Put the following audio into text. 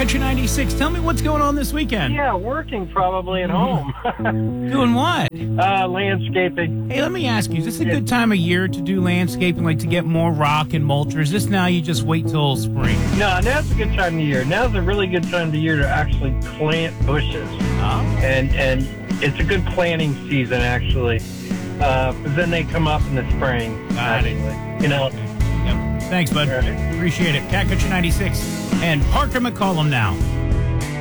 Country 96. Tell me what's going on this weekend. Yeah, working probably at home. Doing what? Landscaping. Hey, let me ask you, is this a good time of year to do landscaping, like to get more rock and mulch, or is this now you just wait till spring? No, now's a good time of year. Now's a really good time of year to actually plant bushes. Oh. And it's a good planting season, actually. Because then they come up in the spring. Got it. You know. Yep. Thanks, bud. All right. Appreciate it. Cat Country 96 and Parker McCollum now.